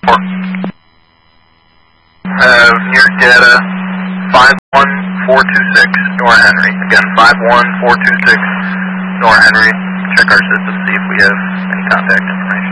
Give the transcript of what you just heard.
Have near data 51426 Nora Henry. Again, 51426 Nora Henry. Check our system, see if we have any contact information.